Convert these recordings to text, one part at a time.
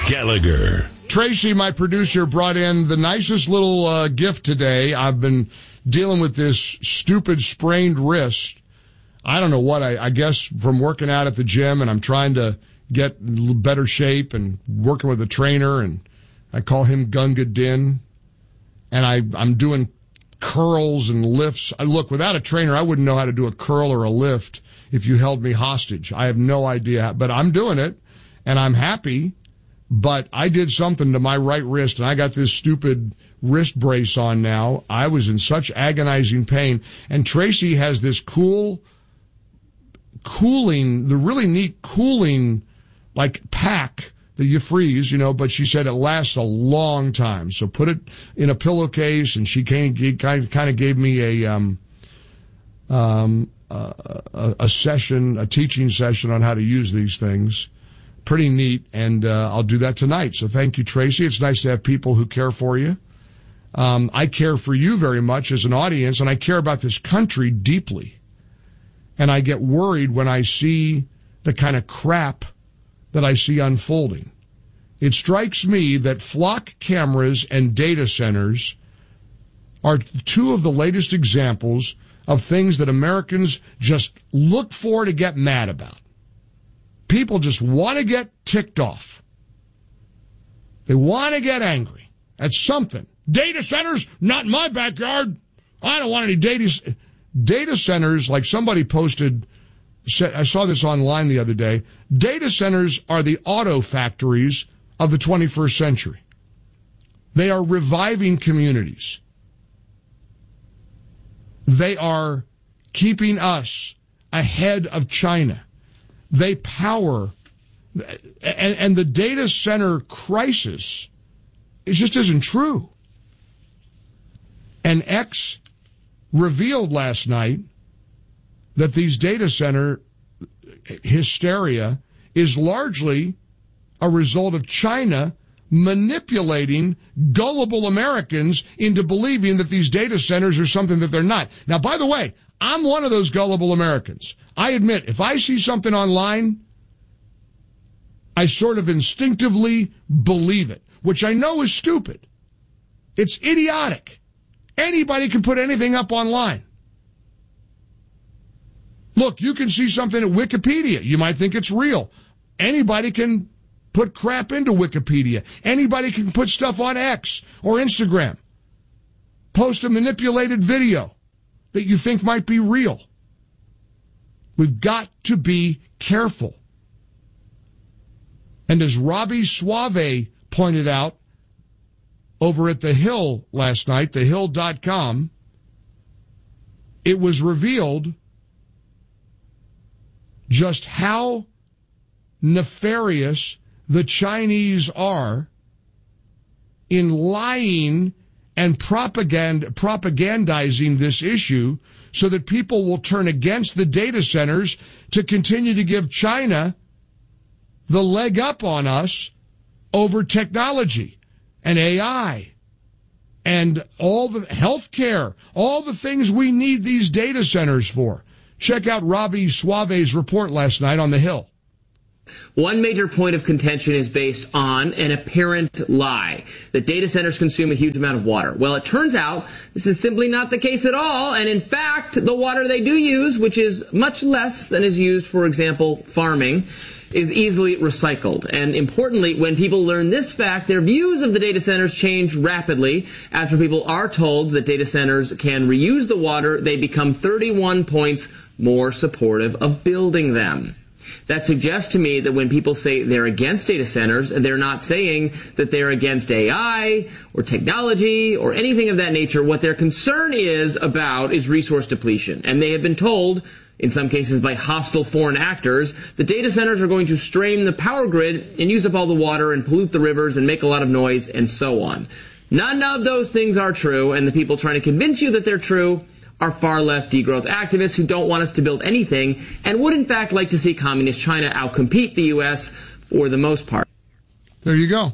Gallagher. Tracy, my producer, brought in the nicest little gift today. I've been dealing with this stupid sprained wrist. I don't know what, I guess from working out at the gym, and I'm trying to get better shape and working with a trainer, and I call him Gunga Din, and I'm doing curls and lifts. Look, without a trainer, I wouldn't know how to do a curl or a lift if you held me hostage. I have no idea, but I'm doing it, and I'm happy. But I did something to my right wrist, and I got this stupid wrist brace on now. I was in such agonizing pain. And Tracy has this the really neat cooling, like, pack that you freeze, but she said it lasts a long time. So put it in a pillowcase, and she kind of gave me a teaching session on how to use these things. Pretty neat, and I'll do that tonight. So thank you, Tracy. It's nice to have people who care for you. I care for you very much as an audience, and I care about this country deeply. And I get worried when I see the kind of crap that I see unfolding. It strikes me that flock cameras and data centers are two of the latest examples of things that Americans just look for to get mad about. People just want to get ticked off. They want to get angry at something. Data centers, not in my backyard. I don't want any data centers. Like somebody posted, I saw this online the other day. Data centers are the auto factories of the 21st century. They are reviving communities. They are keeping us ahead of China. They power, and the data center crisis, it just isn't true. And X revealed last night that these data center hysteria is largely a result of China manipulating gullible Americans into believing that these data centers are something that they're not. Now, by the way, I'm one of those gullible Americans. I admit, if I see something online, I sort of instinctively believe it, which I know is stupid. It's idiotic. Anybody can put anything up online. Look, you can see something at Wikipedia. You might think it's real. Anybody can put crap into Wikipedia. Anybody can put stuff on X or Instagram. Post a manipulated video that you think might be real. We've got to be careful. And as Robbie Suave pointed out over at The Hill last night, thehill.com, it was revealed just how nefarious the Chinese are in lying and propagandizing this issue so that people will turn against the data centers to continue to give China the leg up on us over technology and AI and all the healthcare, all the things we need these data centers for. Check out Robbie Suave's report last night on The Hill. One major point of contention is based on an apparent lie, that data centers consume a huge amount of water. Well, it turns out this is simply not the case at all, and in fact, the water they do use, which is much less than is used, for example, farming, is easily recycled. And importantly, when people learn this fact, their views of the data centers change rapidly. After people are told that data centers can reuse the water, they become 31 points more supportive of building them. That suggests to me that when people say they're against data centers, they're not saying that they're against AI or technology or anything of that nature. What their concern is about is resource depletion. And they have been told, in some cases by hostile foreign actors, the data centers are going to strain the power grid and use up all the water and pollute the rivers and make a lot of noise and so on. None of those things are true, and the people trying to convince you that they're true are far-left degrowth activists who don't want us to build anything and would in fact like to see communist China outcompete the U.S. for the most part. There you go.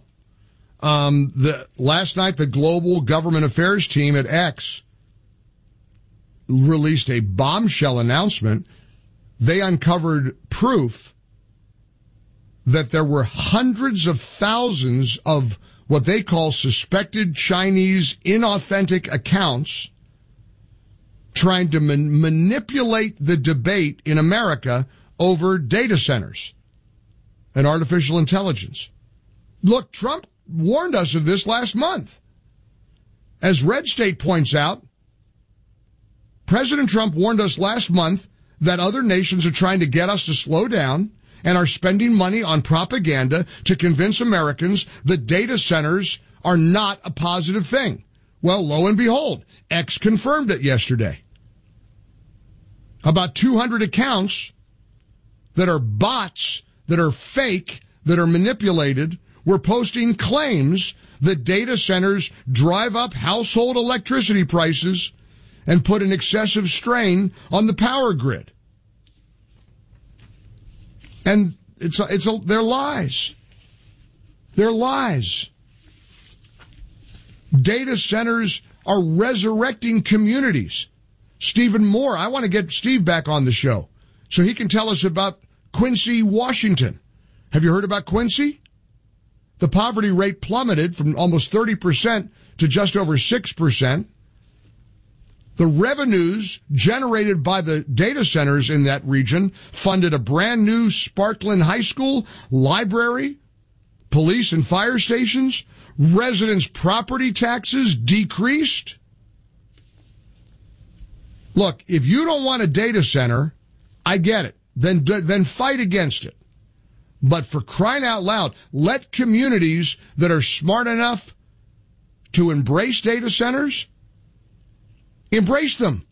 Last night, the Global Government Affairs team at X released a bombshell announcement. They uncovered proof that there were hundreds of thousands of what they call suspected Chinese inauthentic accounts trying to manipulate the debate in America over data centers and artificial intelligence. Look, Trump warned us of this last month. As Red State points out, President Trump warned us last month that other nations are trying to get us to slow down and are spending money on propaganda to convince Americans that data centers are not a positive thing. Well, lo and behold, X confirmed it yesterday. About 200 accounts that are bots, that are fake, that are manipulated, were posting claims that data centers drive up household electricity prices and put an excessive strain on the power grid. And they're lies. They're lies. Data centers are resurrecting communities. Stephen Moore, I want to get Steve back on the show so he can tell us about Quincy, Washington. Have you heard about Quincy? The poverty rate plummeted from almost 30% to just over 6%. The revenues generated by the data centers in that region funded a brand new Sparkland High School, library, police and fire stations. Residents' property taxes decreased. Look, if you don't want a data center, I get it. Then fight against it. But for crying out loud, let communities that are smart enough to embrace data centers, embrace them.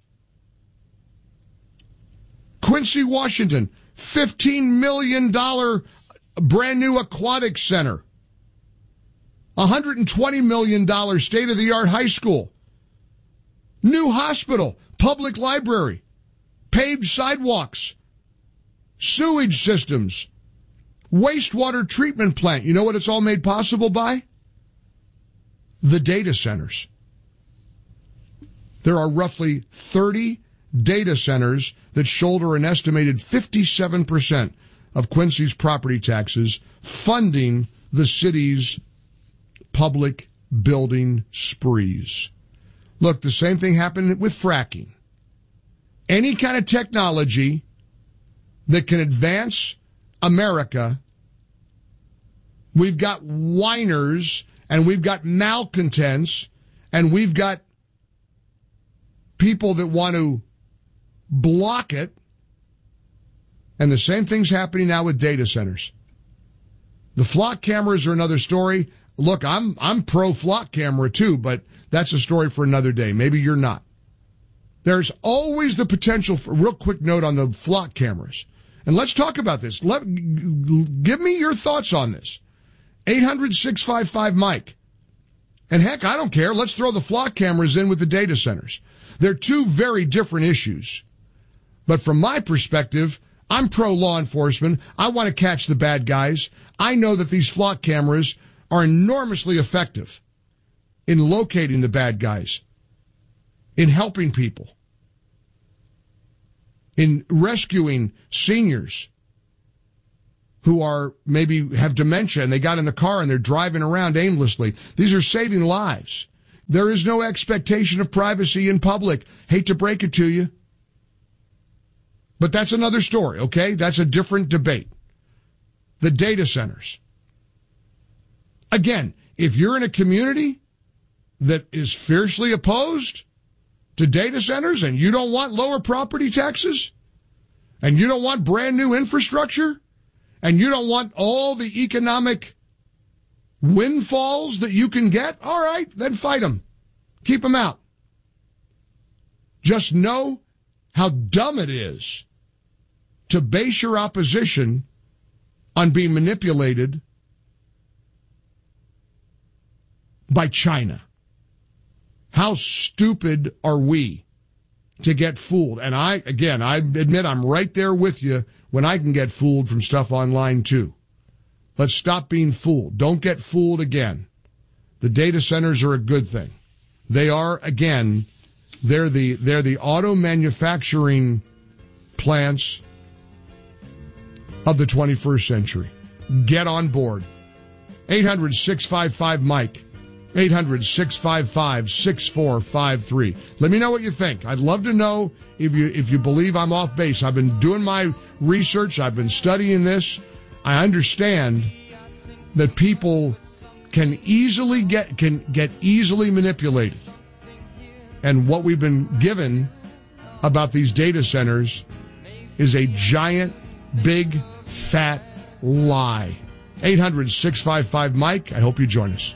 Quincy, Washington, $15 million brand new aquatic center. $120 million state-of-the-art high school. New hospital, public library, paved sidewalks, sewage systems, wastewater treatment plant. You know what it's all made possible by? The data centers. There are roughly 30 data centers that shoulder an estimated 57% of Quincy's property taxes, funding the city's public building sprees. Look, the same thing happened with fracking. Any kind of technology that can advance America, we've got whiners and we've got malcontents and we've got people that want to block it. And the same thing's happening now with data centers. The flock cameras are another story. Look, I'm pro flock camera too, but that's a story for another day. Maybe you're not. There's always the potential for, real quick note on the flock cameras. And let's talk about this. Give me your thoughts on this. 800-655-Mike. And heck, I don't care. Let's throw the flock cameras in with the data centers. They're two very different issues. But from my perspective, I'm pro law enforcement. I want to catch the bad guys. I know that these flock cameras are enormously effective in locating the bad guys, in helping people, in rescuing seniors who are maybe have dementia and they got in the car and they're driving around aimlessly. These are saving lives. There is no expectation of privacy in public. Hate to break it to you. But that's another story, okay? That's a different debate. The data centers. Again, if you're in a community that is fiercely opposed to data centers and you don't want lower property taxes and you don't want brand new infrastructure and you don't want all the economic windfalls that you can get, all right, then fight them. Keep them out. Just know how dumb it is to base your opposition on being manipulated by China. How stupid are we to get fooled? And I admit I'm right there with you when I can get fooled from stuff online too. Let's stop being fooled. Don't get fooled again. The data centers are a good thing. They are, again, they're the auto manufacturing plants of the 21st century. get on board. 800-655-MIKE. 800-655-6453. Let me know what you think. I'd love to know if you believe I'm off base. I've been doing my research. I've been studying this. I understand that people can easily get easily manipulated. And what we've been given about these data centers is a giant, big, fat lie. 800-655-MIKE. I hope you join us.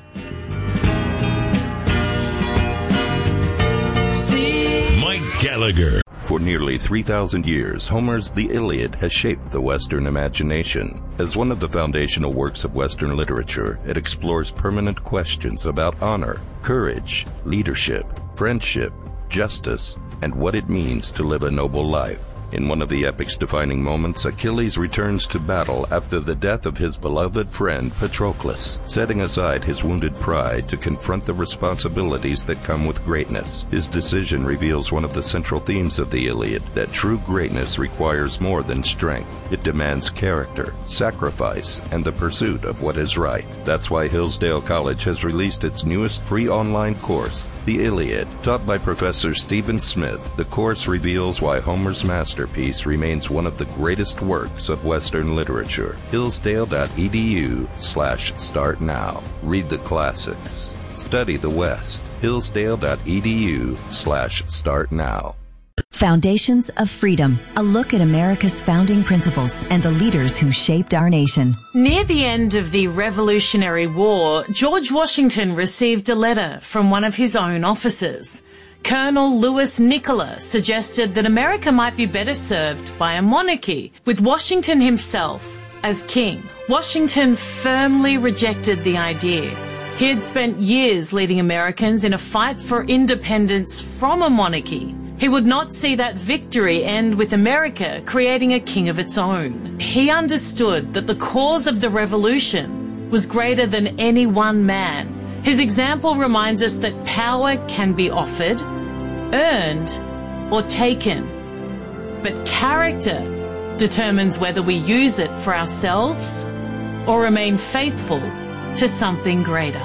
Mike Gallagher. For nearly 3,000 years, Homer's The Iliad has shaped the Western imagination. As one of the foundational works of Western literature, it explores permanent questions about honor, courage, leadership, friendship, justice, and what it means to live a noble life. In one of the epic's defining moments, Achilles returns to battle after the death of his beloved friend Patroclus, setting aside his wounded pride to confront the responsibilities that come with greatness. His decision reveals one of the central themes of the Iliad, that true greatness requires more than strength. It demands character, sacrifice, and the pursuit of what is right. That's why Hillsdale College has released its newest free online course, The Iliad. Taught by Professor Stephen Smith, the course reveals why Homer's masterpiece remains one of the greatest works of Western literature. Hillsdale.edu/start now. Read the classics. Study the West. Hillsdale.edu/start now. Foundations of Freedom, a look at America's founding principles and the leaders who shaped our nation. Near the end of the Revolutionary War, George Washington received a letter from one of his own officers. Colonel Louis Nicola suggested that America might be better served by a monarchy, with Washington himself as king. Washington firmly rejected the idea. He had spent years leading Americans in a fight for independence from a monarchy. He would not see that victory end with America creating a king of its own. He understood that the cause of the revolution was greater than any one man. His example reminds us that power can be offered, earned, or taken. But character determines whether we use it for ourselves or remain faithful to something greater.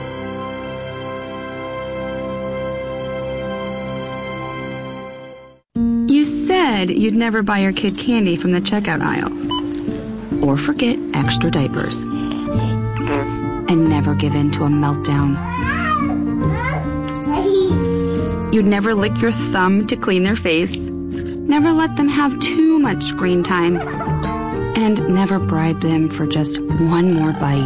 You said you'd never buy your kid candy from the checkout aisle. Or forget extra diapers. And never give in to a meltdown. You'd never lick your thumb to clean their face. Never let them have too much screen time. And never bribe them for just one more bite.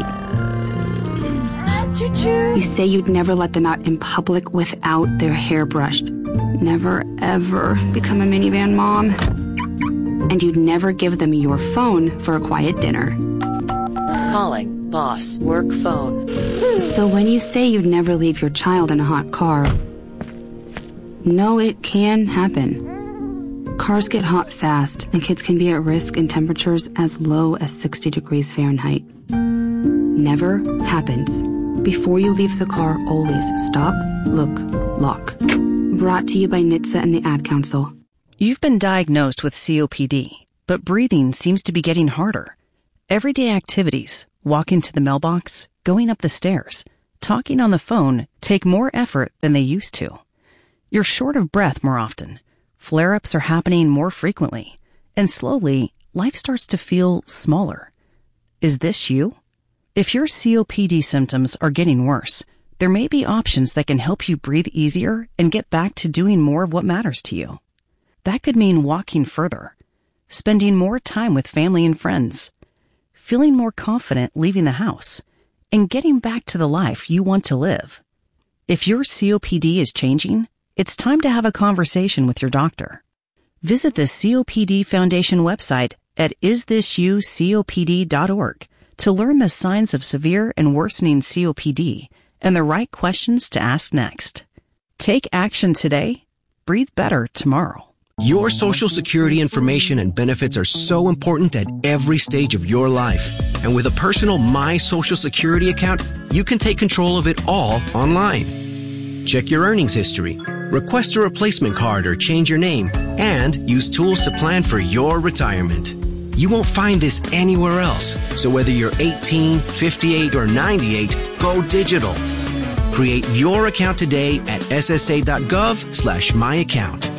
You say you'd never let them out in public without their hair brushed. Never, ever become a minivan mom. And you'd never give them your phone for a quiet dinner. Calling boss work phone. So when you say you'd never leave your child in a hot car, no, it can happen. Cars get hot fast, and kids can be at risk in temperatures as low as 60 degrees Fahrenheit. Never happens. Before you leave the car, always stop, look, lock. Brought to you by NHTSA and the Ad Council. You've been diagnosed with COPD, but breathing seems to be getting harder. Everyday activities, walking to the mailbox, going up the stairs, talking on the phone take more effort than they used to. You're short of breath more often. Flare-ups are happening more frequently. And slowly, life starts to feel smaller. Is this you? If your COPD symptoms are getting worse, there may be options that can help you breathe easier and get back to doing more of what matters to you. That could mean walking further, spending more time with family and friends, feeling more confident leaving the house, and getting back to the life you want to live. If your COPD is changing, it's time to have a conversation with your doctor. Visit the COPD Foundation website at isthisyoucopd.org to learn the signs of severe and worsening COPD and the right questions to ask next. Take action today. Breathe better tomorrow. Your Social Security information and benefits are so important at every stage of your life. And with a personal My Social Security account, you can take control of it all online. Check your earnings history, request a replacement card or change your name, and use tools to plan for your retirement. You won't find this anywhere else. So whether you're 18, 58, or 98, go digital. Create your account today at ssa.gov/myaccount.